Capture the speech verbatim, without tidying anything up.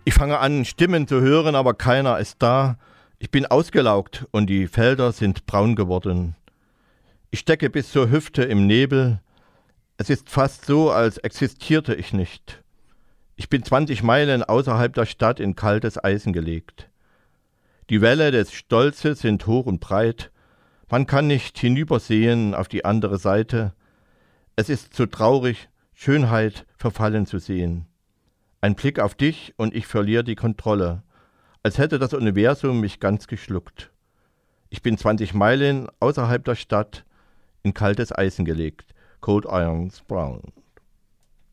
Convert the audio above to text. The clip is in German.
Ich fange an, Stimmen zu hören, aber keiner ist da. Ich bin ausgelaugt und die Felder sind braun geworden. Ich stecke bis zur Hüfte im Nebel. Es ist fast so, als existierte ich nicht. Ich bin zwanzig Meilen außerhalb der Stadt in kaltes Eisen gelegt. Die Wälle des Stolzes sind hoch und breit. Man kann nicht hinübersehen auf die andere Seite. Es ist so traurig, Schönheit verfallen zu sehen. Ein Blick auf dich und ich verliere die Kontrolle, als hätte das Universum mich ganz geschluckt. Ich bin zwanzig Meilen außerhalb der Stadt in kaltes Eisen gelegt. Cold Irons Brown.